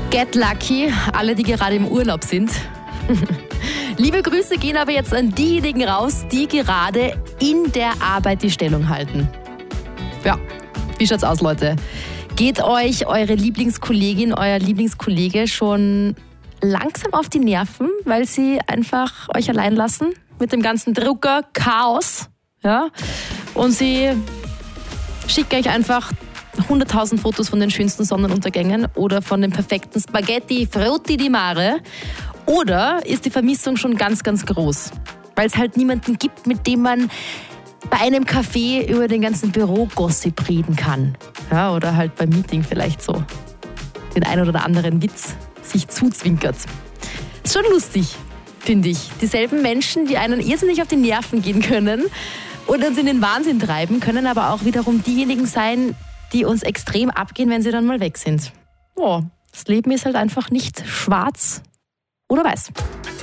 Get lucky, alle, die gerade im Urlaub sind. Liebe Grüße gehen aber jetzt an diejenigen raus, die gerade in der Arbeit die Stellung halten. Ja, wie schaut's aus, Leute? Geht euch eure Lieblingskollegin, euer Lieblingskollege schon langsam auf die Nerven, weil sie einfach euch allein lassen mit dem ganzen Drucker, Chaos? Ja? Und sie schicken euch einfach 100.000 Fotos von den schönsten Sonnenuntergängen oder von dem perfekten Spaghetti Frutti di Mare. Oder ist die Vermissung schon ganz, ganz groß? Weil es halt niemanden gibt, mit dem man bei einem Café über den ganzen Büro-Gossip reden kann. Ja, oder halt beim Meeting vielleicht so den einen oder anderen Witz sich zuzwinkert. Ist schon lustig, finde ich. Dieselben Menschen, die einen irrsinnig auf die Nerven gehen können und uns in den Wahnsinn treiben, können aber auch wiederum diejenigen sein, die uns extrem abgehen, wenn sie dann mal weg sind. Oh, das Leben ist halt einfach nicht schwarz oder weiß.